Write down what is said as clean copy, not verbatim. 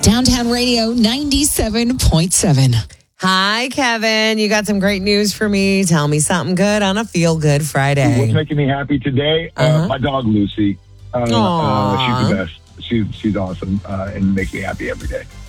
Downtown Radio 97.7. Hi, Kevin. You got some great news for me. Tell me something good on a Feel Good Friday. What's making me happy today? My dog, Lucy. She's the best. She's awesome and makes me happy every day.